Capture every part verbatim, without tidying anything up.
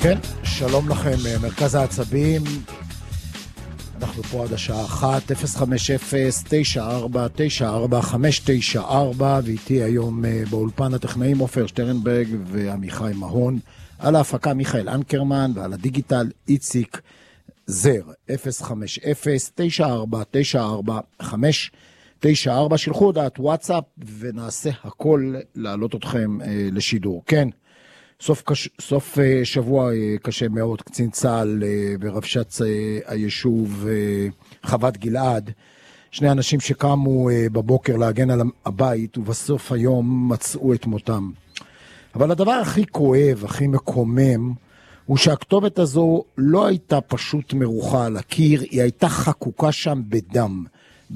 כן, שלום לכם, מרכז העצבים. אנחנו פה עד השעה אחת, אפס חמש אפס תשע ארבע תשע ארבע חמש תשע ארבע, ואיתי היום באולפן הטכנאים עופר שטרנברג ועמיחי מהון, על ההפקה מיכאל אנקרמן, ועל הדיגיטל איציק זר. אפס חמש אפס תשע ארבע תשע ארבע חמש תשע ארבע, שלחו הודעת וואטסאפ ונעשה הכל להעלות אתכם אה, לשידור. כן, סוף, קש... סוף אה, שבוע אה, קשה מאוד, קצין צה"ל אה, ברבש"ץ אה, היישוב אה, חוות גלעד, שני אנשים שקמו אה, בבוקר להגן על הבית ובסוף היום מצאו את מותם. אבל הדבר הכי כואב, הכי מקומם, הוא שהכתובת הזו לא הייתה פשוט מרוחה על הקיר, היא הייתה חקוקה שם בדם,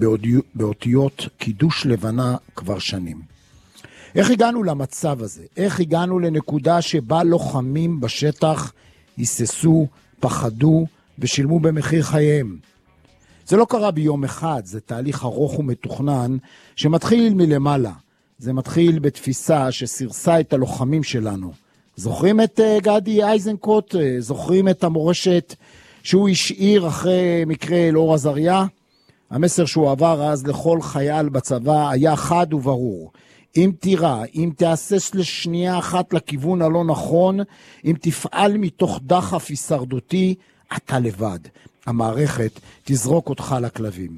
באותיות קידוש לבנה כבר שנים. איך הגענו למצב הזה? איך הגענו לנקודה שבה לוחמים בשטח היססו, פחדו ושילמו במחיר חייהם? זה לא קרה ביום אחד, זה תהליך ארוך ומתוכנן שמתחיל מלמעלה. זה מתחיל בתפיסה שסירסה את הלוחמים שלנו. זוכרים את uh, גדי איזנקוט? Uh, זוכרים את המורשת שהוא השאיר אחרי מקרה אלאור עזריה? המסר שהוא עבר אז לכל חייל בצבא היה חד וברור. אם תירה, אם תאסס לשנייה אחת לכיוון הלא נכון, אם תפעל מתוך דחף הישרדותי, אתה לבד. המערכת תזרוק אותך לכלבים.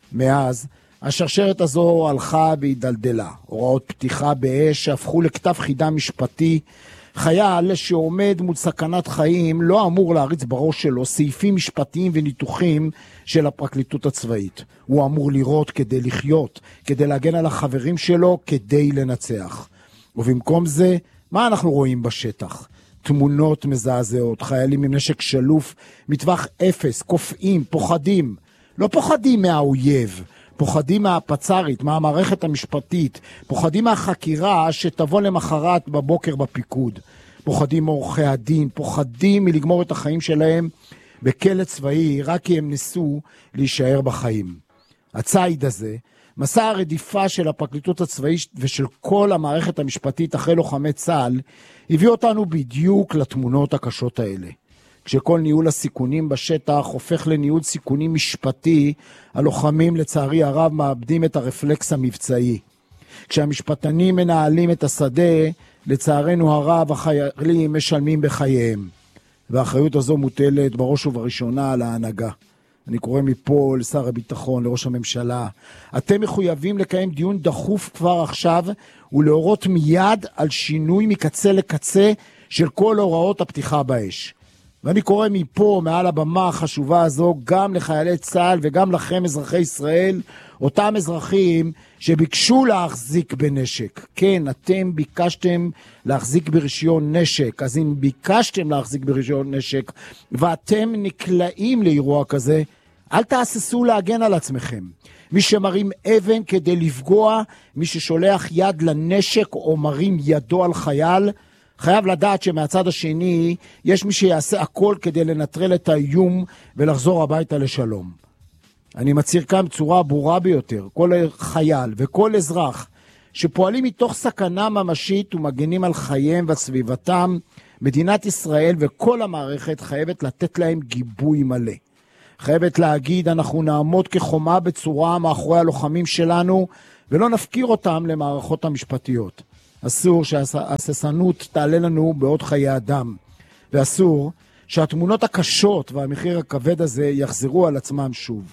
מאז, השרשרת הזו הלכה והידלדלה. הוראות פתיחה באש שהפכו לכתב חידה משפטי. חייל שעומד מול סכנת חיים לא אמור להריץ בראש שלו סעיפים משפטיים וניתוחים של הפרקליטות הצבאית. הוא אמור לראות כדי לחיות, כדי להגן על החברים שלו, כדי לנצח. ובמקום זה, מה אנחנו רואים בשטח? תמונות מזעזעות, חיילים עם נשק שלוף, מטווח אפס, קופאים, פוחדים. לא פוחדים מהאויב, פוחדים מהפצרית, מהמערכת המשפטית, פוחדים מהחקירה שתבוא למחרת בבוקר בפיקוד, פוחדים מעורכי הדין, פוחדים מלגמור את החיים שלהם בכלא צבאי רק כי הם ניסו להישאר בחיים. הצעד הזה, מסע הרדיפה של הפרקליטות הצבאית ושל כל המערכת המשפטית אחרי לוחמי צה"ל, הביא אותנו בדיוק לתמונות הקשות האלה. כשכל ניהול הסיכונים בשטח הופך לניהול סיכונים משפטי, הלוחמים לצערי הרב מאבדים את הרפלקס המבצעי. כשהמשפטנים מנהלים את השדה, לצערנו הרב החיילים משלמים בחייהם. והאחריות הזו מוטלת בראש ובראשונה על ההנהגה. אני קורא מפה לשר הביטחון, לראש הממשלה. אתם מחויבים לקיים דיון דחוף כבר עכשיו, ולהורות מיד על שינוי מקצה לקצה של כל הוראות הפתיחה באש. ואני קורא מפה, מעל הבמה החשובה הזו, גם לחיילי צה"ל וגם לכם אזרחי ישראל, אותם אזרחים שביקשו להחזיק בנשק. כן, אתם ביקשתם להחזיק ברישיון נשק, אז אם ביקשתם להחזיק ברישיון נשק, ואתם נקלעים לאירוע כזה, אל תאססו להגן על עצמכם. מי שמרים אבן כדי לפגוע, מי ששולח יד לנשק או מרים ידו על חייל, חייב לדעת שמהצד השני יש מי שיעשה הכל כדי לנטרל את האיום ולחזור הביתה לשלום. אני מצהיר כאן בצורה ברורה ביותר, כל חייל וכל אזרח שפועלים מתוך סכנה ממשית ומגנים על חייהם וסביבתם, מדינת ישראל וכל המערכת חייבת לתת להם גיבוי מלא. חייבת להגיד, אנחנו נעמוד כחומה בצורה מאחורי הלוחמים שלנו ולא נפקיר אותם למערכות המשפטיות. אסור שההססנות תעלה לנו בעוד חיי אדם, ואסור שהתמונות הקשות והמחיר הכבד הזה יחזרו על עצמם שוב.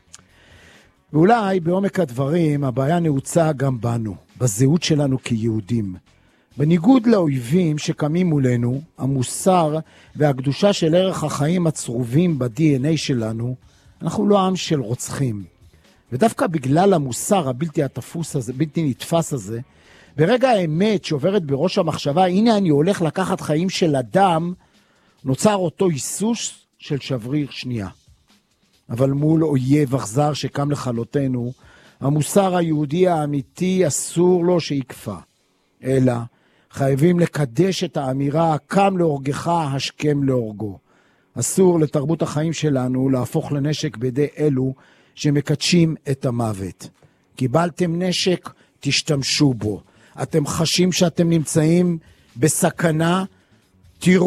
ואולי בעומק הדברים הבעיה נעוצה גם בנו, בזהות שלנו כיהודים. בניגוד לאויבים שקמים מולנו, המוסר והקדושה של ערך החיים הצרובים ב-די אן איי שלנו, אנחנו לא עם של רוצחים. ודווקא בגלל המוסר הבלתי התפוס הזה, בלתי נתפס הזה, ברגע האמת שעוברת בראש המחשבה, הנה אני הולך לקחת חיים של אדם, נוצר אותו היסוס של שבריר שנייה. אבל מול אויב אכזר שקם לכלותנו, המוסר היהודי האמיתי אסור לו שיקפה. אלא חייבים לקדש את האמירה, קם להורגך, השכם להורגו. אסור לתרבות החיים שלנו להפוך לנשק בידי אלו שמקדשים את המוות. קיבלתם נשק, תשתמשו בו. אתם חשים שאתם נמצאים בסכנה, תראו,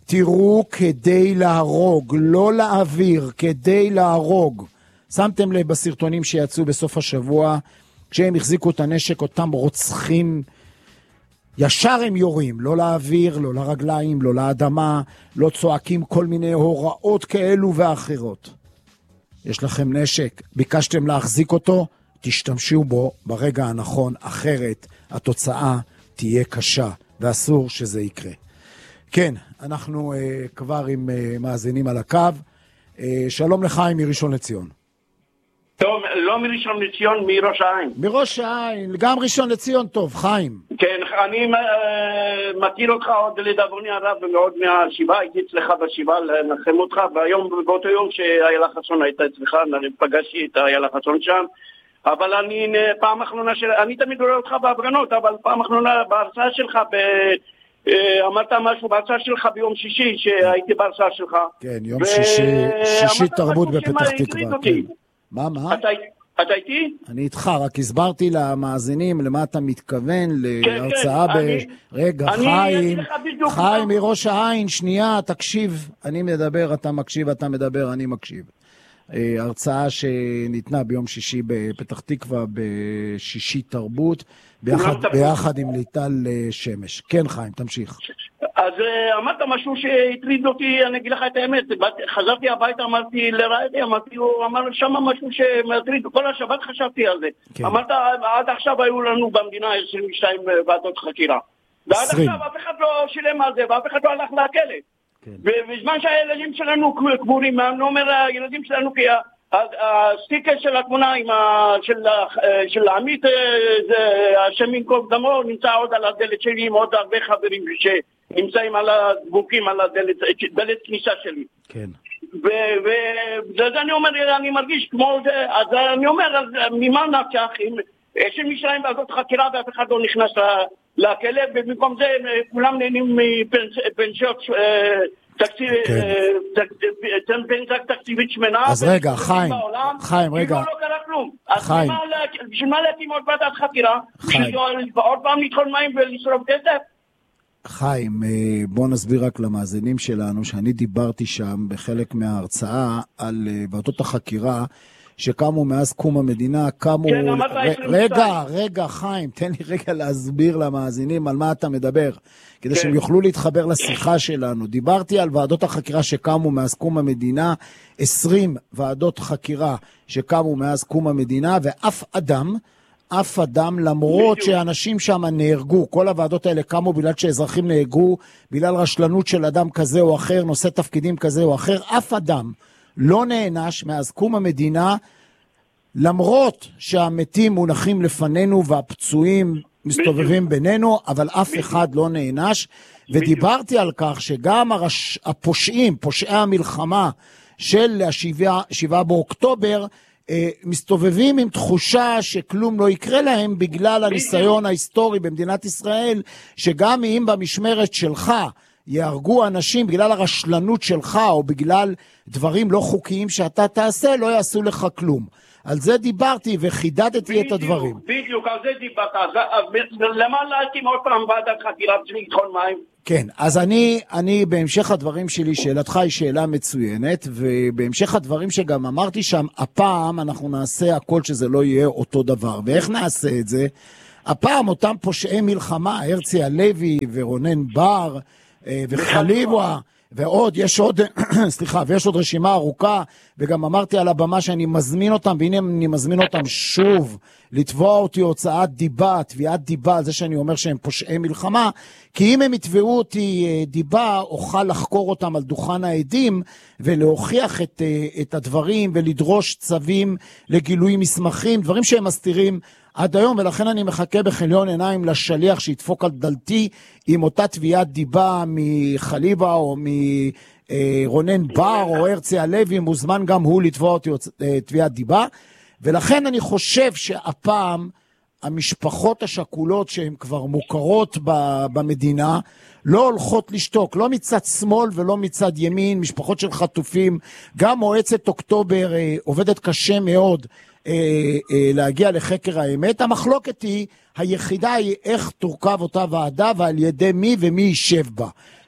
תראו כדי להרוג, לא להעביר, כדי להרוג. שמתם לב בסרטונים שיצאו בסוף השבוע, כשהם החזיקו את הנשק, אותם רוצחים, ישר הם יורים, לא לאוויר, לא לרגליים, לא לאדמה, לא צועקים כל מיני הוראות כאלו ואחרות. יש לכם נשק, ביקשתם להחזיק אותו, תשתמשו בו ברגע הנכון, אחרת התוצאה תהיה קשה, ואסור שזה יקרה. כן, אנחנו uh, כבר עם uh, מאזינים על הקו. Uh, שלום לחיים מראשון לציון. טוב, לא מראשון לציון, מראש העין. מראש העין, גם ראשון לציון טוב, חיים. כן, אני uh, מכיר אותך עוד לדאבוני הרב, ועוד מהשיבה, הייתי אצלך בשיבה לנחם אותך, והיום באותו יום שאיילה חסון הייתה אצלך, פגשתי את איילה חסון שם, אבל אני פעם אחרונה, של... אני תמיד רואה אותך בהפגנות, אבל פעם אחרונה בהרצאה שלך ב... אמרת משהו בהרצאה שלך ביום שישי, שהייתי בהרצאה שלך. כן, יום שישי, שישי תרבות בפתח תקווה. מה, מה? אתה איתי? אני איתך, רק הסברתי למאזינים למה אתה מתכוון, להרצאה ב... רגע, חיים, חיים מראש העין, שנייה, תקשיב, אני מדבר, אתה מקשיב, אתה מדבר, אני מקשיב. הרצאה שניתנה ביום שישי בפתח תקווה, בשישי תרבות, ביחד, ביחד עם ליטל שמש. כן, חיים, תמשיך. אז אמרת משהו שהטריד אותי, אני אגיד לך את האמת, חזרתי הביתה, אמרתי לרעייתי, אמרתי, הוא אמר שם משהו שמטריד, כל השבת חשבתי על זה. כן. אמרת, עד עכשיו היו לנו במדינה עשרים ושתיים ועדות חקירה. ועד עכשיו אף אחד לא שילם על זה, ואף אחד לא הלך להכלא. כן. ובזמן שהילדים שלנו קבורים, אני אומר הילדים שלנו, כי הסטיקר של התמונה של עמית, השם ינקוב דמו, נמצא עוד על הדלת שלי עם עוד הרבה חברים שנמצאים על הדבוקים, על הדלת כניסה שלי. כן. וזה אני אומר, אני מרגיש כמו זה, אז אני אומר, ממה נפשך, יש משלהם בעזות חקירה ואף אחד לא נכנס לכלא, ובמקום זה כולם נהנים מפנסיות תקציב, תקציבית שמנה. אז רגע, חיים, חיים, רגע. לא קרה כלום. אז בשביל מה להקים עוד ועדת חקירה? בשביל עוד פעם לדחול מים ולשרוף כסף? חיים, בוא נסביר רק למאזינים שלנו, שאני דיברתי שם בחלק מההרצאה על ועדות החקירה, שקמו מאז קום המדינה, קמו... כן, אמרת רגע, רגע, חיים, תן לי רגע להסביר למאזינים על מה אתה מדבר, כדי שהם יוכלו להתחבר לשיחה שלנו. דיברתי על ועדות החקירה שקמו מאז קום המדינה, עשרים ועדות חקירה שקמו מאז קום המדינה, ואף אדם, אף אדם, למרות שאנשים שם נהרגו, כל הוועדות האלה קמו בגלל שאזרחים נהרגו, בגלל רשלנות של אדם כזה או אחר, נושא תפקידים כזה או אחר, אף אדם לא נענש מאז קום המדינה, למרות שהמתים מונחים לפנינו והפצועים מסתובבים בינינו, אבל אף אחד לא נענש. ודיברתי על כך שגם הרש... הפושעים, פושעי המלחמה של השבעה באוקטובר, אה, מסתובבים עם תחושה שכלום לא יקרה להם בגלל הניסיון ההיסטורי במדינת ישראל, שגם אם במשמרת שלך יהרגו אנשים בגלל הרשלנות שלך או בגלל דברים לא חוקיים שאתה תעשה, לא יעשו לך כלום. על זה דיברתי וחידדתי את הדברים. בדיוק, על זה דיברת. למה להקים עוד פעם ועדת חקירה בשביל לדחון מים? כן, אז אני, אני בהמשך הדברים שלי, שאלתך היא שאלה מצוינת, ובהמשך הדברים שגם אמרתי שם, הפעם אנחנו נעשה הכל שזה לא יהיה אותו דבר. ואיך נעשה את זה? הפעם אותם פושעי מלחמה, הרצי הלוי ורונן בר וחליבה, ועוד, יש עוד, סליחה, ויש עוד רשימה ארוכה, וגם אמרתי על הבמה שאני מזמין אותם, והנה אני מזמין אותם שוב, לתבוע אותי הוצאת דיבה, תביעת דיבה, על זה שאני אומר שהם פושעי מלחמה, כי אם הם יתבעו אותי דיבה, אוכל לחקור אותם על דוכן העדים, ולהוכיח את, את הדברים, ולדרוש צווים לגילוי מסמכים, דברים שהם מסתירים עד היום, ולכן אני מחכה בכליון עיניים לשליח שידפוק על דלתי עם אותה תביעת דיבה מחליבה או מרונן בר או הרצי הלוי, מוזמן גם הוא לתבוע אותי תביעת דיבה. ולכן אני חושב שהפעם המשפחות השכולות שהן כבר מוכרות במדינה לא הולכות לשתוק, לא מצד שמאל ולא מצד ימין, משפחות של חטופים, גם מועצת אוקטובר עובדת קשה מאוד אה, אה, להגיע לחקר האמת. המחלוקת היא, היחידה היא איך תורכב אותה ועדה ועל ידי מי ומי יישב בה.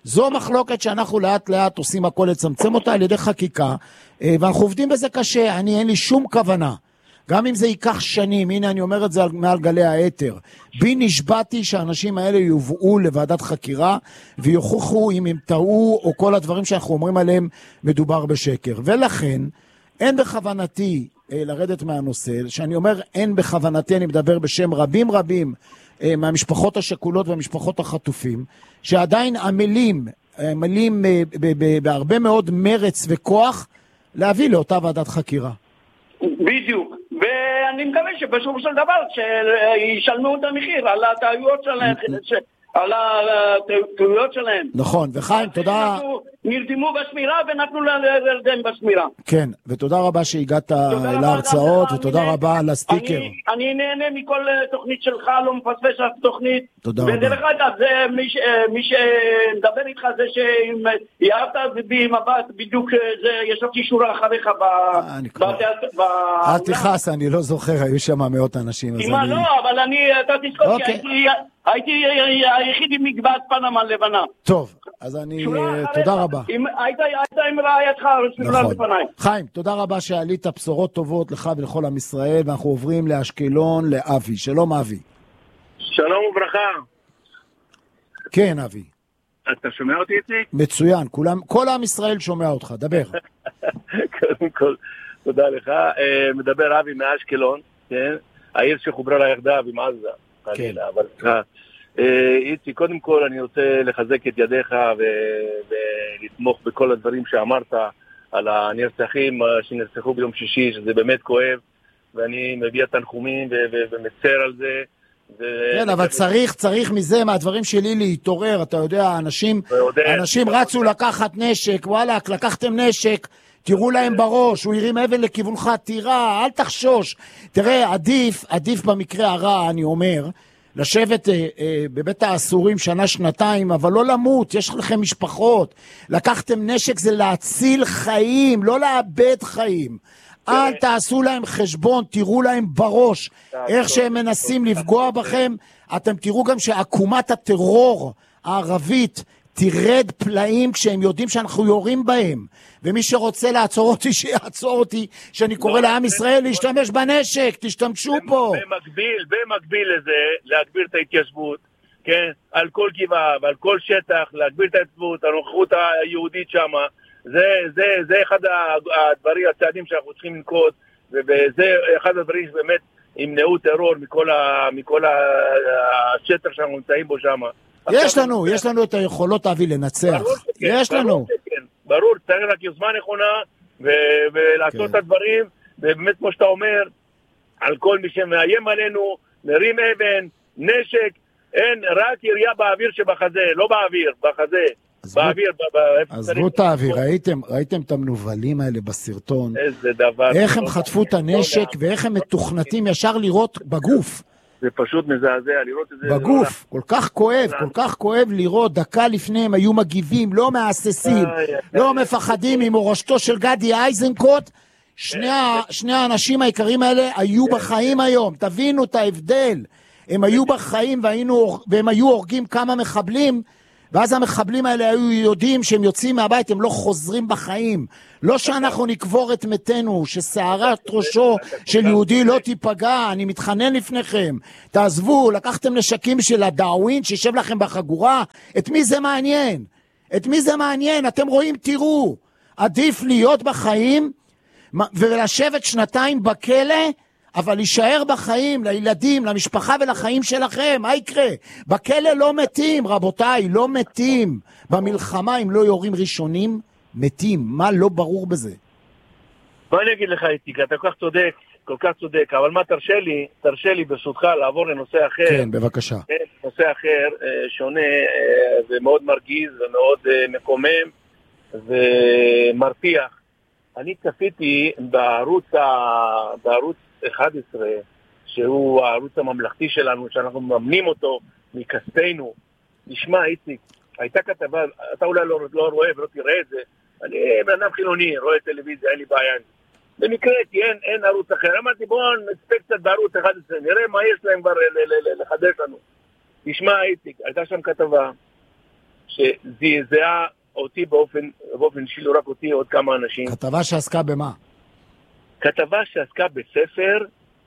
זו מחלוקת שאנחנו לאט לאט עושים הכל לצמצם אותה על ידי חקיקה, ואנחנו עובדים בזה קשה. אני אין לי שום כוונה, גם אם זה ייקח שנים, הנה אני אומר את זה מעל גלי האתר, בי נשבעתי שהאנשים האלה יובאו לוועדת חקירה ויוכחו אם הם טעו או כל הדברים שאנחנו אומרים עליהם מדובר בשקר. ולכן אין בכוונתי אה, לרדת מהנושא, שאני אומר אין בכוונתי, אני מדבר בשם רבים רבים אה, מהמשפחות השכולות והמשפחות החטופים, שעדיין עמלים, עמלים אה, ב- ב- בהרבה מאוד מרץ וכוח להביא לאותה ועדת חקירה. בדיוק, ואני מקווה שבסופו של דבר שישלמו את המחיר על הטעויות שלהם, על הטעויות שלהם. נכון, וחיים, תודה. נרתמו בשמירה ונתנו לרדם בשמירה. כן, ותודה רבה שהגעת להרצאות, ותודה רבה על הסטיקר. אני נהנה מכל תוכנית שלך, לא מפספס אף תוכנית. תודה רבה. ודרך אגב, מי שמדבר איתך זה שיערת בי מבט, בדיוק יש לו קישור אחריך ב... אל תכעס, אני לא זוכר, היו שם מאות אנשים. מה לא, אבל אני, אתה תזכור, הייתי היחיד עם מגבעת פנמה לבנה. טוב, אז אני, תודה רבה. היית עם רעייתך, רצלולה בפניי. חיים, תודה רבה שעלית, בשורות טובות לך ולכל עם ישראל, ואנחנו עוברים לאשקלון, לאבי. שלום אבי. שלום וברכה. כן אבי. אתה שומע אותי איציק? מצוין, כולם, כל עם ישראל שומע אותך, דבר. קודם כל, תודה לך. מדבר אבי מאשקלון, כן? העיר שחוברה לה יחדיו עם עזה. כן. אבל איציק, קודם כל אני רוצה לחזק את ידיך ולתמוך בכל הדברים שאמרת על הנרצחים שנרצחו ביום שישי, שזה באמת כואב, ואני מביא תנחומים ומצר על זה. כן, אבל צריך, צריך מזה, מהדברים שלי להתעורר, אתה יודע, אנשים, אנשים רצו לקחת נשק, וואלה, לקחתם נשק, תראו להם בראש, הוא ירים אבן לכיוונך, תירה, אל תחשוש. תראה, עדיף, עדיף במקרה הרע, אני אומר, לשבת אה, אה, בבית האסורים שנה, שנתיים, אבל לא למות, יש לכם משפחות. לקחתם נשק זה להציל חיים, לא לאבד חיים. אל תעשו להם חשבון, תראו להם בראש, איך שהם מנסים לפגוע בכם. אתם תראו גם שעקומת הטרור הערבית תרד פלאים כשהם יודעים שאנחנו יורים בהם. ומי שרוצה לעצור אותי, שיעצור אותי, שאני קורא לעם ישראל להשתמש בנשק, תשתמשו פה. במקביל, במקביל לזה, להגביר את ההתיישבות, כן, על כל גבעה ועל כל שטח, להגביר את ההתיישבות, הנוכחות היהודית שם, זה, זה, זה אחד הדברים, הצעדים שאנחנו צריכים לנקוט, וזה אחד הדברים שבאמת ימנעו טרור מכל, ה, מכל השטח שאנחנו נמצאים בו שם. יש לנו, יש לנו את היכולות אבי לנצח. יש לנו. ברור, צריך רק יוזמה נכונה ולעשות את הדברים, ובאמת כמו שאתה אומר, על כל מי שמאיים עלינו, מרים אבן, נשק, אין, רק ירייה באוויר שבחזה, לא באוויר, בחזה. באוויר, עזבו את האוויר, ראיתם, ראיתם את המנובלים האלה בסרטון, איזה דבר, איך הם חטפו את הנשק ואיך הם מתוכנתים ישר לירות בגוף. זה פשוט מזעזע לראות את זה. בגוף, כל כך כואב, כל כך כואב לראות, דקה לפני הם היו מגיבים, לא מהססים, לא מפחדים ממורשתו של גדי איזנקוט. שני האנשים העיקרים האלה היו בחיים היום, תבינו את ההבדל. הם היו בחיים והם היו הורגים כמה מחבלים, ואז המחבלים האלה היו יודעים שהם יוצאים מהבית, הם לא חוזרים בחיים. לא שאנחנו נקבור את מתנו, ששערת ראשו של יהודי לא תיפגע, אני מתחנן לפניכם. תעזבו, לקחתם נשקים של הדאווין שישב לכם בחגורה, את מי זה מעניין? את מי זה מעניין? אתם רואים, תראו, עדיף להיות בחיים ולשבת שנתיים בכלא, אבל להישאר בחיים, לילדים, למשפחה ולחיים שלכם. מה יקרה? בכלא לא מתים, רבותיי, לא מתים. במלחמה, אם לא יורים ראשונים, מתים. מה לא ברור בזה? בוא אני אגיד לך, איציק, אתה כל כך צודק, כל כך צודק, אבל מה תרשה לי, תרשה לי ברשותך לעבור לנושא אחר. כן, בבקשה. נושא אחר, שונה, ומאוד מרגיז, ומאוד מקומם, ומרתיח. אני צפיתי בערוץ, ה... בערוץ אחד עשרה, שהוא הערוץ הממלכתי שלנו, שאנחנו מממנים אותו מכספנו. נשמע, איציק, הייתה כתבה, אתה אולי לא, לא רואה ולא תראה את זה, אני אדם חילוני, רואה טלוויזיה, אין לי בעיה. במקרה, כי אין, אין ערוץ אחר. אמרתי, בואו נצפה קצת בערוץ אחד עשרה, נראה מה יש להם כבר לחדש לנו. נשמע, איציק, הייתה שם כתבה, שזעזעה אותי באופן, באופן אישי, לא רק אותי, עוד כמה אנשים. כתבה שעסקה במה? כתבה שעסקה בספר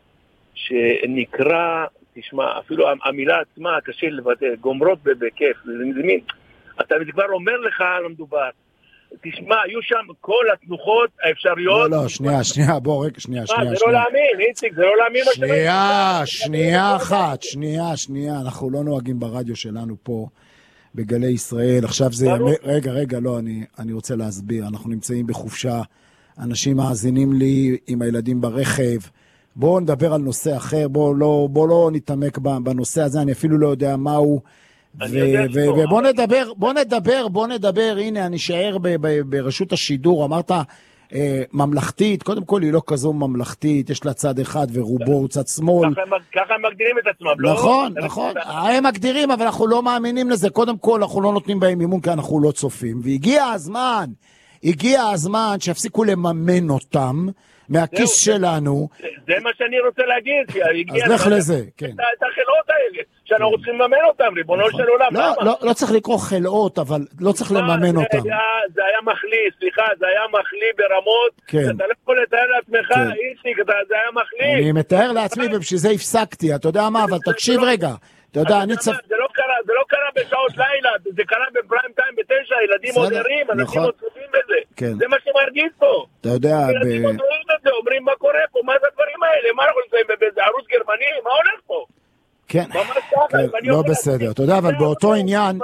שנקרא, תשמע, אפילו המילה עצמה קשה לבטא, גומרות בכיף, זה מין, אתה כבר אומר לך על המדובר. תשמע, היו שם כל התנוחות האפשריות. לא, לא, שנייה, שנייה, בוא, רגע, שנייה, שנייה. זה לא להאמין, איציק, זה לא להאמין. שנייה, שנייה אחת, שנייה, שנייה, אנחנו לא נוהגים ברדיו שלנו פה, בגלי ישראל. עכשיו זה, רגע, רגע, לא, אני, אני רוצה להסביר. אנחנו נמצאים בחופשה, אנשים מאזינים לי עם הילדים ברכב. בואו נדבר על נושא אחר, בואו לא, בוא לא נתעמק בנושא הזה, אני אפילו לא יודע מהו. ובוא נדבר, בוא נדבר, בוא נדבר, הנה, אני שער ברשות השידור, אמרת ממלכתית, קודם כל היא לא כזו ממלכתית, יש לה צד אחד ורובו הוא צד שמאל. ככה הם מגדירים את עצמם, לא? נכון, נכון, הם מגדירים, אבל אנחנו לא מאמינים לזה, קודם כל אנחנו לא נותנים בהם אימון, כי אנחנו לא צופים, והגיע הזמן, הגיע הזמן שהפסיקו לממן אותם, מהכיס שלנו. זה מה שאני רוצה להגיד. אז לך לזה, כן. את החלאות האלה, שאנחנו רוצים לממן אותם, ריבונו של עולם. לא צריך לקרוא חלאות, אבל לא צריך לממן אותם. זה היה מחליא, סליחה, זה היה מחליא ברמות. אתה לא יכול לתאר לעצמך, איציק, זה היה מחליא. אני מתאר לעצמי, ובשביל זה הפסקתי. אתה יודע מה, אבל תקשיב רגע. אתה יודע, אני צפ... זה לא קרה בשעות לילה, זה קרה בפריים טיים בתשע, ילדים עוד ערים, אנשים עוד צופים בזה. זה מה שמרגיש פה. אתה יודע, ילדים עוד רואים את זה, אומרים מה קורה פה, מה זה הדברים האלה, מה אנחנו נמצאים בזה, ערוץ גרמני, מה הולך פה? כן, לא בסדר, אתה יודע, אבל באותו עניין,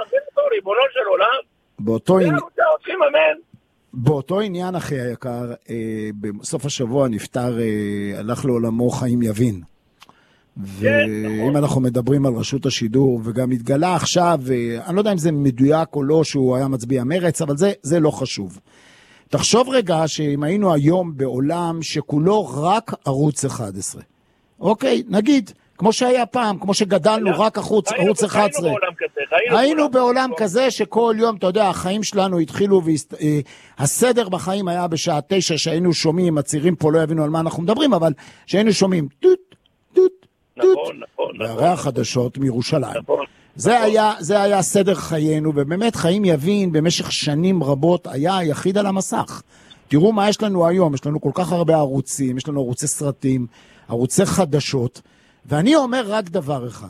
באותו עניין, באותו עניין, אחי היקר, בסוף השבוע נפטר, הלך לעולמו חיים יבין. ואם אנחנו מדברים על רשות השידור, וגם התגלה עכשיו, אני לא יודע אם זה מדויק או לא, שהוא היה מצביע מרץ, אבל זה, זה לא חשוב. תחשוב רגע שאם היינו היום בעולם שכולו רק ערוץ אחד עשרה. אוקיי, נגיד, כמו שהיה פעם, כמו שגדלנו רק ערוץ אחד עשרה. היינו בעולם כזה שכל יום, אתה יודע, החיים שלנו התחילו, והסדר בחיים היה בשעה תשע, שהיינו שומעים, הצעירים פה לא יבינו על מה אנחנו מדברים, אבל שהיינו שומעים, טוט, טוט, נכון, נכון. והרי החדשות מירושלים. זה היה, זה היה סדר חיינו, ובאמת חיים יבין במשך שנים רבות היה היחיד על המסך. תראו מה יש לנו היום, יש לנו כל כך הרבה ערוצים, יש לנו ערוצי סרטים, ערוצי חדשות, ואני אומר רק דבר אחד,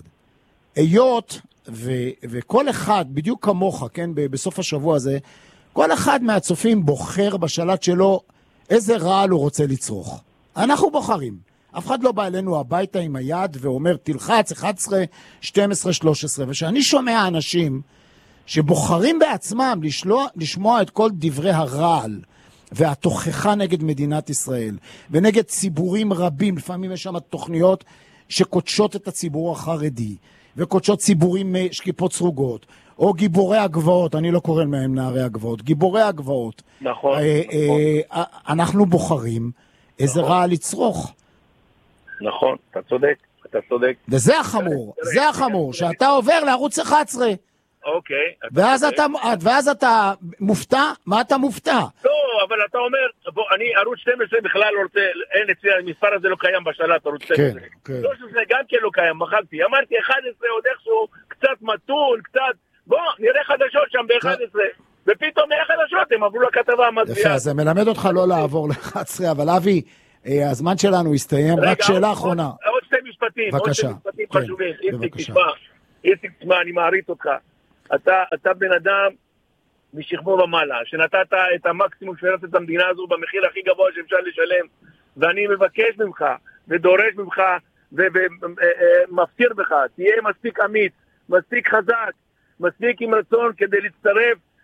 היות ו- וכל אחד, בדיוק כמוך, כן, בסוף השבוע הזה, כל אחד מהצופים בוחר בשלט שלו איזה רעל הוא רוצה לצרוך. אנחנו בוחרים. אף אחד לא בא אלינו הביתה עם היד ואומר תלחץ אחת עשרה, שתים עשרה, שלוש עשרה, ושאני שומע אנשים שבוחרים בעצמם לשלוע, לשמוע את כל דברי הרעל והתוכחה נגד מדינת ישראל ונגד ציבורים רבים, לפעמים יש שם תוכניות שקודשות את הציבור החרדי וקודשות ציבורים שקיפות סרוגות או גיבורי הגבעות, אני לא קורא מהם נערי הגבעות, גיבורי הגבעות. נכון. אה, נכון. אה, אנחנו בוחרים איזה נכון. רעל לצרוך. נכון, אתה צודק, אתה צודק. וזה החמור, זה החמור, שאתה עובר לערוץ אחת עשרה. אוקיי. ואז אתה, ואז אתה מופתע, מה אתה מופתע? לא, אבל אתה אומר, בוא, אני ערוץ שתים עשרה בכלל לא רוצה, אין אצלי, המספר הזה לא קיים בשלט, ערוץ שתים עשרה. כן, כן. שלוש עשרה גם כן לא קיים, מחלתי. אמרתי אחת עשרה עוד איכשהו, קצת מתון, קצת, בוא, נראה חדשות שם ב-אחת עשרה. ופתאום מהחדשות הם עברו לכתבה המזביעה. יפה, זה מלמד אותך לא לעבור ל-אחת עשרה, אבל אבי, הזמן שלנו הסתיים, רק שאלה אחרונה. עוד שתי משפטים, עוד שתי משפטים חשובים. איציק, תשמע, איציק, תשמע, אני מעריץ אותך. אתה בן אדם משכמו ומעלה, שנתת את המקסימום שפרס את המדינה הזו במחיר הכי גבוה שאפשר לשלם, ואני מבקש ממך, ודורש ממך, ומפציר בך, תהיה מספיק אמיץ, מספיק חזק, מספיק עם רצון כדי להצטרף